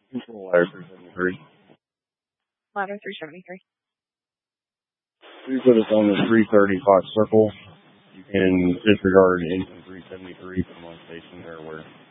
Control ladder 373. Ladder 373. Please put us on the 330 Fox Circle. You can disregard engine 373 from on station or where.